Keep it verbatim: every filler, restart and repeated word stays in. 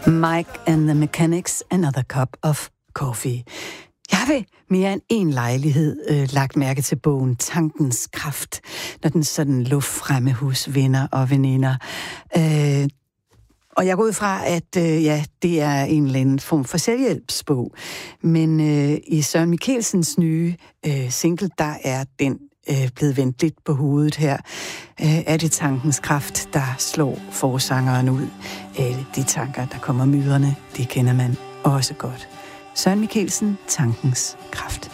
Mike and the Mechanics, Another Cup of Coffee. Jeg har ved mere end en lejlighed øh, lagt mærke til bogen Tankens Kraft, når den sådan luft fremme hos venner og veninder. Øh, og jeg går ud fra, at øh, ja, det er en eller anden form for selvhjælpsbog. Men øh, i Søren Mikkelsens nye øh, single, der er den øh, blevet vendt lidt på hovedet her. Øh, er det tankens kraft, der slår forsangeren ud? Øh, de tanker, der kommer myldrene, det kender man også godt. Søren Mikkelsen, Tankens Kraft.